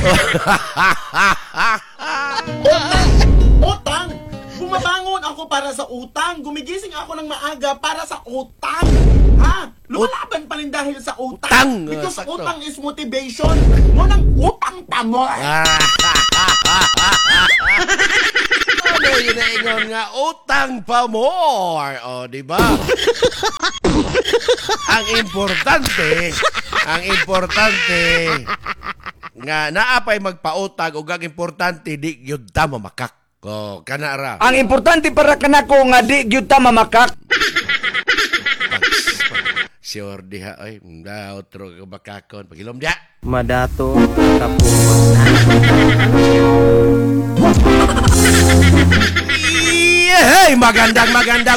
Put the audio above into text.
Utang! Bumabangon ako para sa utang. Gumigising ako ng maaga para sa utang. Ha? Lumalaban pa rin dahil sa utang. Utang! Because Sakto. utang is motivation. Mo ng utang pa mo. Ano yun na ingon nga, utang pa more. O, di ba? ang importante, nga naapay magpautag o ang importante, di yun ta mamakak. O, kanara. Ang importante para kanako nga di gyud ta mamakak. Sure diha, ay, otro ka makakon. Pagilom diha. Madato kapungos na. Hey, magandang